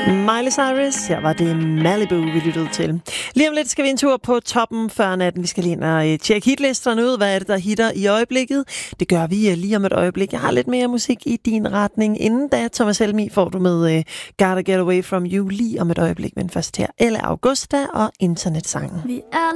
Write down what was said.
Miley Cyrus, her var det Malibu, vi lyttede til. Lige om lidt skal vi en tur på toppen før natten. Vi skal lige ind og tjekke hitlisterne ud. Hvad er det, der hitter i øjeblikket? Det gør vi lige om et øjeblik. Jeg har lidt mere musik i din retning. Inden da, Thomas Helmig, får du med Gotta Get Away From You lige om et øjeblik. Men først her, Elle Augusta og Internetsangen. Vi er